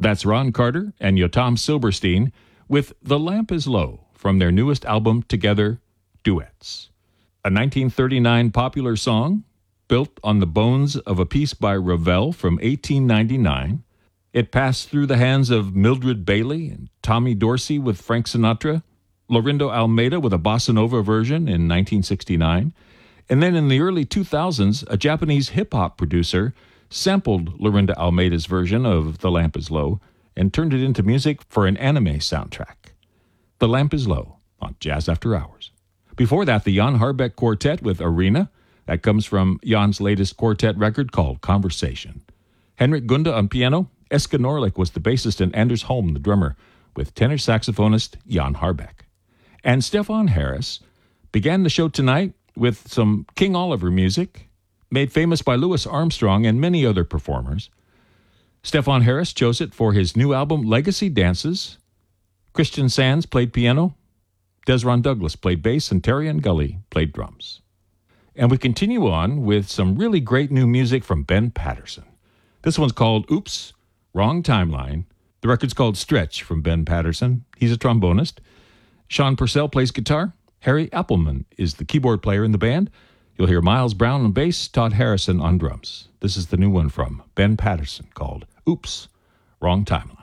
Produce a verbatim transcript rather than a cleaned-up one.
That's Ron Carter and Yotam Silberstein with The Lamp is Low from their newest album Together, Duets. A nineteen thirty-nine popular song built on the bones of a piece by Ravel from eighteen ninety-nine. It passed through the hands of Mildred Bailey and Tommy Dorsey with Frank Sinatra, Lorindo Almeida with a bossa nova version in nineteen sixty-nine, and then in the early two thousands, a Japanese hip-hop producer sampled Lorinda Almeida's version of The Lamp is Low and turned it into music for an anime soundtrack. The Lamp is Low on Jazz After Hours. Before that, the Jan Harbeck Quartet with Arena. That comes from Jan's latest quartet record called Conversation. Henrik Gunda on piano. Eska Norlik was the bassist and Anders Holm the drummer with tenor saxophonist Jan Harbeck. And Stefan Harris began the show tonight with some King Oliver music, made famous by Louis Armstrong and many other performers. Stefan Harris chose it for his new album, Legacy Dances. Christian Sands played piano, Desron Douglas played bass, and Terry and Gully played drums. And we continue on with some really great new music from Ben Patterson. This one's called Oops, Wrong Timeline. The record's called Stretch from Ben Patterson. He's a trombonist. Sean Purcell plays guitar. Harry Appelman is the keyboard player in the band. You'll hear Miles Brown on bass, Todd Harrison on drums. This is the new one from Ben Patterson called Oops, Wrong Timeline.